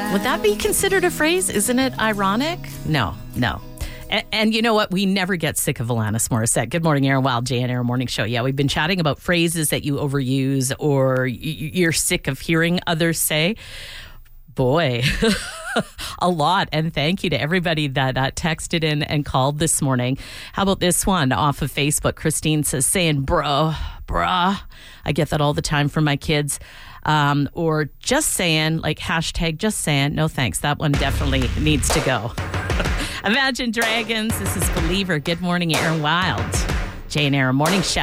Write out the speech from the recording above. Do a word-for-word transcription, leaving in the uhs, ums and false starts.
Would that be considered a phrase? Isn't it ironic? No, no. And, and you know what? We never get sick of Alanis Morissette. Good morning, Aaron Wild, J N Aaron Morning Show. Yeah, we've been chatting about phrases that you overuse or y- you're sick of hearing others say. Boy, a lot. And thank you to everybody that uh, texted in and called this morning. How about this one off of Facebook? Christine says, saying, bro, bruh. I get that all the time from my kids. Um, or just saying, like hashtag just saying, no thanks. That one definitely needs to go. Imagine Dragons. This is Believer. Good morning, Aaron Wild. J and Aaron Morning Show.